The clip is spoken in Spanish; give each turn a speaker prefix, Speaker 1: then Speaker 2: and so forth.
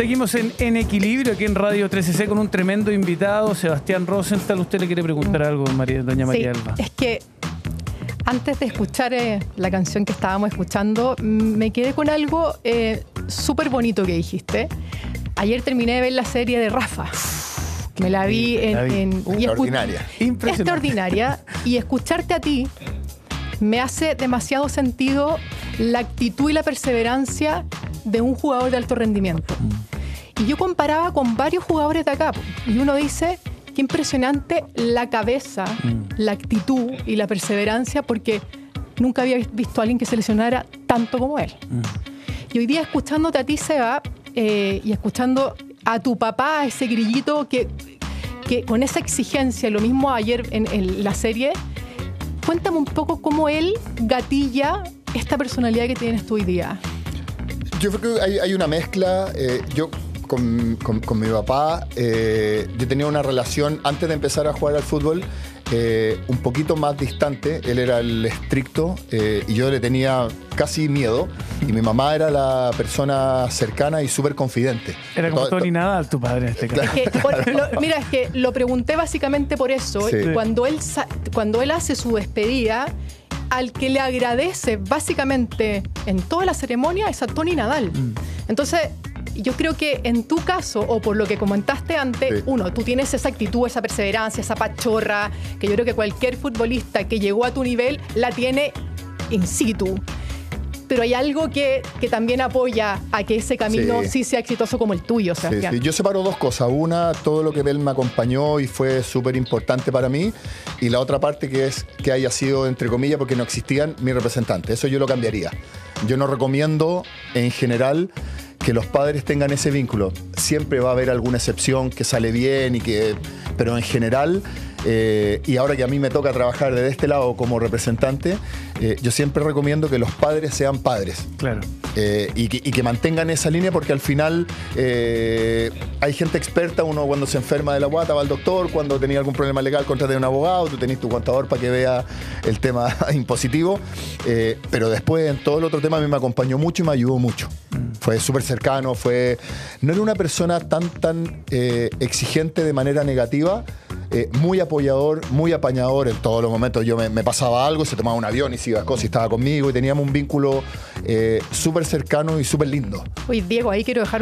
Speaker 1: Seguimos en Equilibrio, aquí en Radio 13C, con un tremendo invitado, Sebastián Rosenthal. ¿Usted le quiere preguntar algo, doña María Alba?
Speaker 2: Es que antes de escuchar la canción que estábamos escuchando, me quedé con algo súper bonito que dijiste. Ayer terminé de ver la serie de Rafa. Me la vi
Speaker 3: extraordinaria.
Speaker 2: Extraordinaria. Y escucharte a ti me hace demasiado sentido la actitud y la perseverancia de un jugador de alto rendimiento. Y yo comparaba con varios jugadores de acá. Y uno dice, qué impresionante la cabeza, la actitud y la perseverancia, porque nunca había visto a alguien que se lesionara tanto como él. Y hoy día, escuchándote a ti, Seba, y escuchando a tu papá, ese grillito que con esa exigencia, lo mismo ayer en la serie, cuéntame un poco cómo él gatilla esta personalidad que tienes tú hoy día.
Speaker 3: Yo creo que hay una mezcla. Yo con mi papá, yo tenía una relación antes de empezar a jugar al fútbol un poquito más distante. Él era el estricto y yo le tenía casi miedo. Y mi mamá era la persona cercana y súper confidente.
Speaker 1: Era como Tony Nadal, tu padre en este caso.
Speaker 2: Mira, es que lo pregunté básicamente por eso. Sí. Cuando él hace su despedida, al que le agradece básicamente en toda la ceremonia es a Tony Nadal. Entonces, yo creo que en tu caso, o por lo que comentaste antes, sí, uno, tú tienes esa actitud, esa perseverancia, esa pachorra, que yo creo que cualquier futbolista que llegó a tu nivel la tiene in situ. Pero hay algo que también apoya a que ese camino sí sea exitoso como el tuyo, Sebastián.
Speaker 3: Sí. Yo separo dos cosas. Una, todo lo que él me acompañó y fue súper importante para mí. Y la otra parte que es que haya sido, entre comillas, porque no existían mis representantes. Eso yo lo cambiaría. Yo no recomiendo, en general, que los padres tengan ese vínculo. Siempre va a haber alguna excepción que sale bien, pero en general... y ahora que a mí me toca trabajar desde este lado como representante, yo siempre recomiendo que los padres sean padres.
Speaker 1: Claro.
Speaker 3: Y que mantengan esa línea, porque al final hay gente experta. Uno cuando se enferma de la guata va al doctor, cuando tenía algún problema legal contrata a un abogado, tú tenés tu contador para que vea el tema impositivo, pero después en todo el otro tema a mí me acompañó mucho y me ayudó mucho. Fue súper cercano, no era una persona tan exigente de manera negativa. Muy apoyador, muy apañador en todos los momentos. Yo me pasaba algo, se tomaba un avión y se iba a cosas y estaba conmigo, y teníamos un vínculo súper cercano y súper lindo.
Speaker 2: Oye, Diego, ahí quiero dejar